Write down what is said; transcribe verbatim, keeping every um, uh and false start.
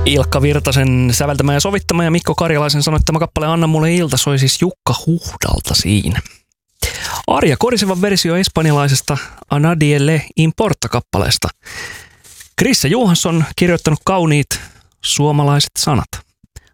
Ilkka Virtasen säveltämä ja sovittama ja Mikko Karjalaisen sanoittama kappale Anna mulle ilta soi siis Jukka Huhdalta siinä. Arja Korisevan versio espanjalaisesta A Nadie le importa-kappaleesta. Krisse Johansson kirjoittanut kauniit suomalaiset sanat.